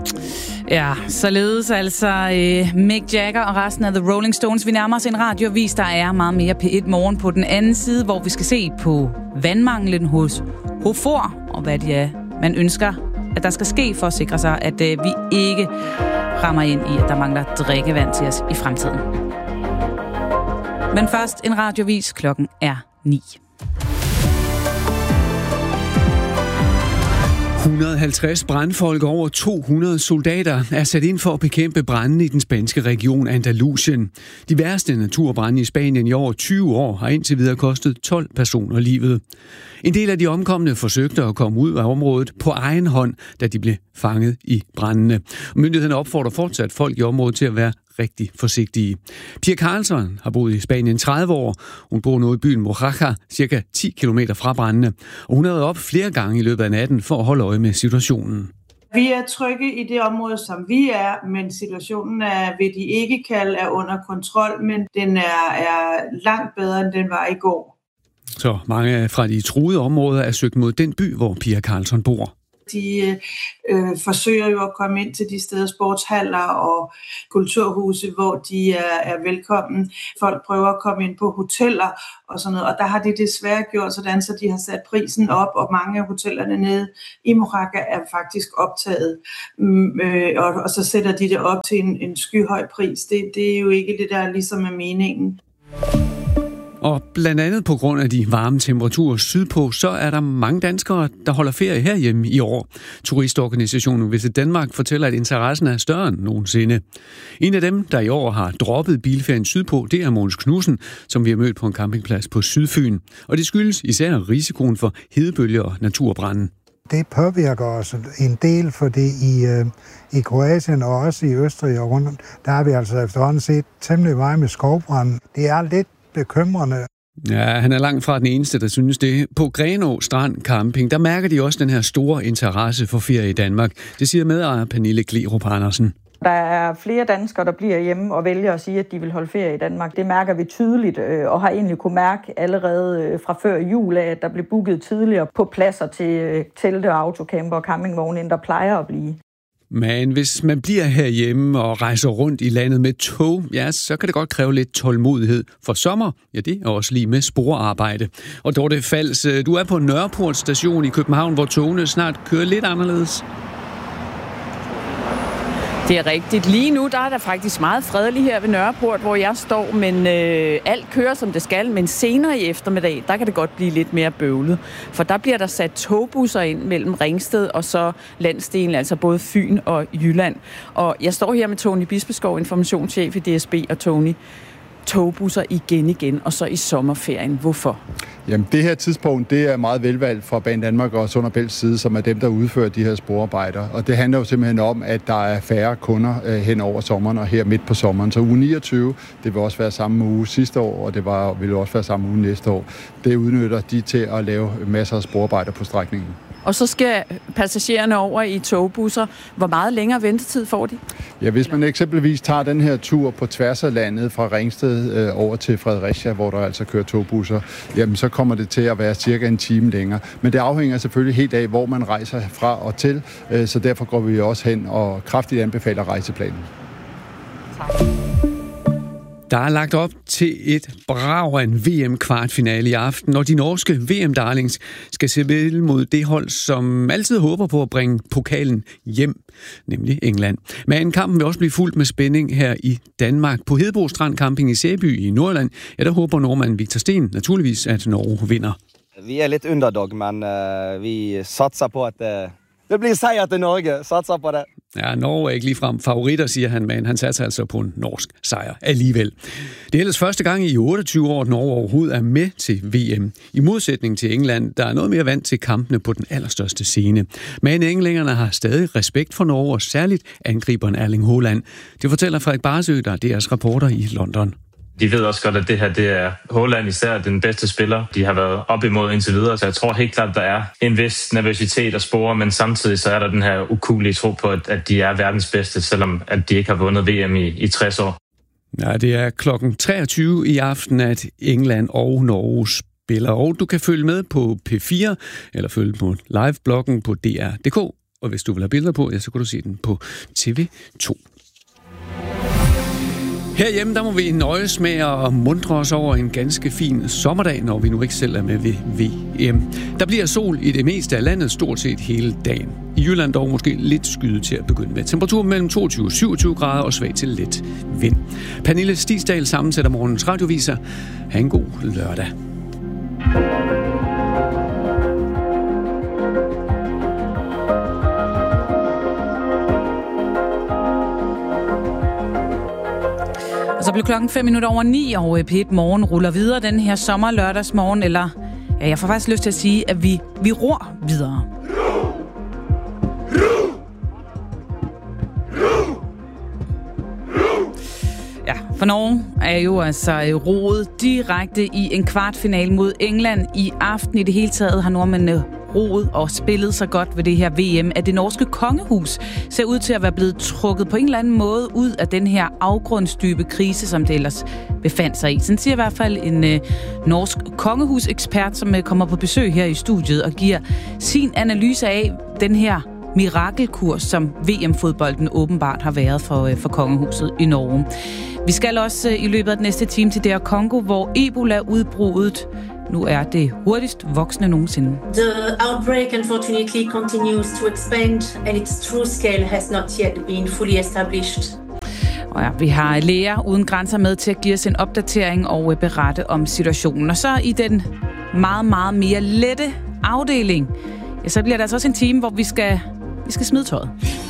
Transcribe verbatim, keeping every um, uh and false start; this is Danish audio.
Ja, således altså øh, Mick Jagger og resten af The Rolling Stones. Vi nærmer os en radiovis, der er meget mere P et Morgen på den anden side, hvor vi skal se på vandmanglen hos HOFOR, og hvad det er, man ønsker, at der skal ske for at sikre sig, at øh, vi ikke rammer ind i, at der mangler drikkevand til os i fremtiden. Men først en radiovis. Klokken er ni. et hundrede og halvtreds brandfolk og over to hundrede soldater er sat ind for at bekæmpe brandene i den spanske region Andalusien. De værste naturbrande i Spanien i over tyve år har indtil videre kostet tolv personer livet. En del af de omkomne forsøgte at komme ud af området på egen hånd, da de blev fanget i brandene. Myndighederne opfordrer fortsat folk i området til at være rigtig forsigtige. Pia Karlsson har boet i Spanien tredive år. Hun bor nu i byen Mojaca, cirka ti kilometer fra brandene. Og hun har været op flere gange i løbet af natten for at holde øje med situationen. Vi er trygge i det område, som vi er, men situationen er ved de ikke kalde er under kontrol, men den er, er langt bedre, end den var i går. Så mange fra de truede områder er søgt mod den by, hvor Pia Karlsson bor. De øh, forsøger jo at komme ind til de steder, sportshaller og kulturhuse, hvor de er, er velkommen. Folk prøver at komme ind på hoteller og sådan noget, og der har de desværre gjort sådan, så de har sat prisen op, og mange af hotellerne nede i Mojaca er faktisk optaget. Mm, øh, og, og så sætter de det op til en, en skyhøj pris. Det, det er jo ikke det, der ligesom er meningen. Og blandt andet på grund af de varme temperaturer sydpå, så er der mange danskere, der holder ferie herhjemme i år. Turistorganisationen Visit Danmark fortæller, at interessen er større end nogensinde. En af dem, der i år har droppet bilferien sydpå, det er Mogens Knudsen, som vi har mødt på en campingplads på Sydfyn. Og det skyldes især risikoen for hedebølger og naturbranden. Det påvirker os en del, fordi i, øh, i Kroatien og også i Østrig og rundt, der har vi altså efterhånden set temmelig meget med skovbranden. Det er lidt bekymrende. Ja, han er langt fra den eneste, der synes det. På Grenaa Strand Camping, der mærker de også den her store interesse for ferie i Danmark. Det siger medejer Pernille Klerup Andersen. Der er flere danskere, der bliver hjemme og vælger at sige, at de vil holde ferie i Danmark. Det mærker vi tydeligt, og har egentlig kunne mærke allerede fra før jul af, at der blev booket tidligere på pladser til telte, autocamper og campingvogne, end der plejer at blive. Men hvis man bliver herhjemme og rejser rundt i landet med tog, ja, så kan det godt kræve lidt tålmodighed. For sommer, ja, det er også lige med sporarbejde. Og Dorte Fals, du er på Nørreport station i København, hvor togene snart kører lidt anderledes. Det er rigtigt. Lige nu der er der faktisk meget fredeligt her ved Nørreport, hvor jeg står, men øh, alt kører som det skal. Men senere i eftermiddag, der kan det godt blive lidt mere bøvlet. For der bliver der sat togbusser ind mellem Ringsted og så landsdelen, altså både Fyn og Jylland. Og jeg står her med Tony Bispeskov, informationschef i D S B, og Tony, togbusser igen igen, og så i sommerferien. Hvorfor? Jamen, det her tidspunkt, det er meget velvalgt fra Banedanmark og Sund og Bælts side, som er dem, der udfører de her sporarbejder. Og det handler jo simpelthen om, at der er færre kunder øh, hen over sommeren og her midt på sommeren. Så uge niogtyve, det vil også være samme uge sidste år, og det var, vil også være samme uge næste år. Det udnytter de til at lave masser af sporarbejder på strækningen. Og så skal passagererne over i togbusser. Hvor meget længere ventetid får de? Ja, hvis man eksempelvis tager den her tur på tværs af landet fra Ringsted øh, over til Fredericia, hvor der altså kører togbusser, jamen så kommer det til at være cirka en time længere. Men det afhænger selvfølgelig helt af, hvor man rejser fra og til, øh, så derfor går vi også hen og kraftigt anbefaler rejseplanen. Tak. Der er lagt op til et brag af en V M-kvartfinale i aften, og de norske V M-darlings skal se mod det hold, som altid håber på at bringe pokalen hjem, nemlig England. Men kampen vil også blive fuldt med spænding her i Danmark. På Hedebro Strand Camping i Sæby i Nordjylland, ja, der håber nordmanden Victor Sten naturligvis, at Norge vinder. Vi er lidt underdog, men uh, vi satser på, at uh, det bliver sejr til Norge. Satser på det. Ja, Norge er ikke ligefrem favoritter, siger han, men han satser altså på en norsk sejr alligevel. Det er ellers første gang i otteogtyve år, at Norge overhovedet er med til V M. I modsætning til England, der er noget mere vant til kampene på den allerstørste scene. Men englænderne har stadig respekt for Norge, og særligt angriberen Erling Haaland. Det fortæller Frederik Barsø, der er deres reporter i London. De ved også godt, at det her det er Haaland især den bedste spiller, de har været op imod indtil videre. Så jeg tror helt klart, at der er en vis nervøsitet og spore, men samtidig så er der den her ukuelige tro på, at, at de er verdens bedste, selvom at de ikke har vundet V M i, i tres år. Ja, det er klokken treogtyve i aften, at England og Norge spiller. Og du kan følge med på P fire, eller følge på live-bloggen på D R punktum D K Og hvis du vil have billeder på, ja, så kan du se den på T V to. Herhjemme, der må vi nøjes med at muntre os over en ganske fin sommerdag, når vi nu ikke selv er med ved V M. Der bliver sol i det meste af landet stort set hele dagen. I Jylland dog måske lidt skyde til at begynde med. Temperatur mellem toogtyve og syvogtyve grader og svag til let vind. Pernille Stigsdal sammensætter morgens radioviser. Ha' en god lørdag. Og så blev klokken fem minutter over ni, og P et Morgen ruller videre den her sommerlørdagsmorgen, eller ja, jeg får faktisk lyst til at sige, at vi, vi ror videre. Ja, for Norge er jo altså roet direkte i en kvartfinale mod England i aften. I det hele taget har nordmændene roet og spillet så godt ved det her V M, at det norske kongehus ser ud til at være blevet trukket på en eller anden måde ud af den her afgrundsdybe krise, som det ellers befandt sig i. Sådan siger i hvert fald en øh, norsk kongehusekspert, som øh, kommer på besøg her i studiet og giver sin analyse af den her mirakelkurs, som V M-fodbolden åbenbart har været for, øh, for kongehuset i Norge. Vi skal også øh, i løbet af den næste time til D R Congo, hvor Ebola-udbruddet nu er det hurtigst voksende nogensinde. The outbreak unfortunately continues to expand, and its true scale has not yet been fully established. Og ja, vi har Læger Uden Grænser med til at give os en opdatering og berette om situationen. Og så i den meget, meget mere lette afdeling, ja, så bliver der altså også en time, hvor vi skal, vi skal smide tøjet.